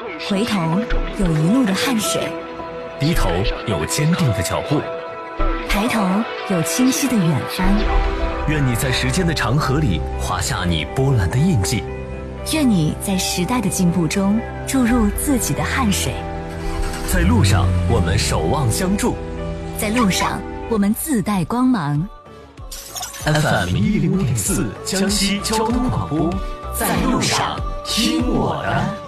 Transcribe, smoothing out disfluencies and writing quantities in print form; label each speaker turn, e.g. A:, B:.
A: 回头有一路的汗水，
B: 低头有坚定的脚步，
A: 抬头有清晰的远方。
B: 愿你在时间的长河里画下你波澜的印记，
A: 愿你在时代的进步中注入自己的汗水。
B: 在路上我们守望相助，
A: 在路上我们自带光芒。
B: FM105.4江西交通广播，在路上听我的。